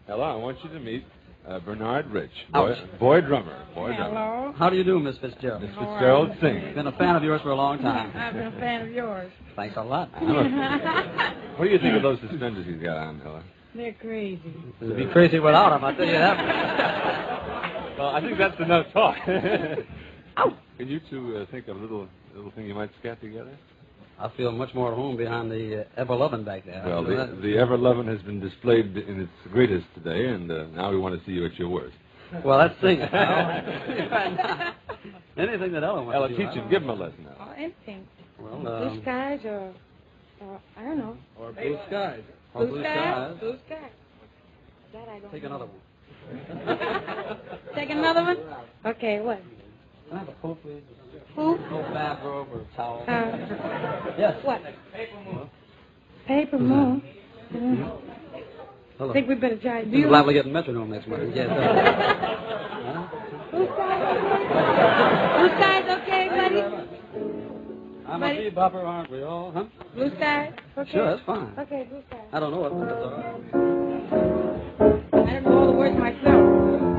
Ella, I want you to meet Bernard Rich, boy drummer. Hello. How do you do, Miss Fitzgerald? Miss Fitzgerald sings. Been a fan of yours for a long time. I've been a fan of yours. Thanks a lot. What do you think of those suspenders he's got on, Ella? They're crazy. You'd be crazy without him, I'll tell you that. Well, I think that's enough talk. Ow. Can you two think of a little thing you might scat together? I feel much more at home behind the ever-loving back there. Well, the ever-loving has been displayed in its greatest today, and now we want to see you at your worst. Well, let's sing it. Anything that Ella wants Ella, to do. teach him. Give him a lesson, Ella. Oh, anything. Well, Blue skies or I don't know. Or blue skies. Or Blue skies. Blue skies. That I don't Take know. another one. Take another one? Okay, what? Can I have a coat, please? Who? No bathrobe or towel. Yes. What? Paper moon. Hello. I think we better try. Do You'll you? liable to get a metronome next month. Yes. Blue skies. Blue skies, okay, buddy? I'm a bebopper, aren't we all? Huh? Blue skies, okay? Sure, that's fine. Okay, blue skies. I don't know what numbers are.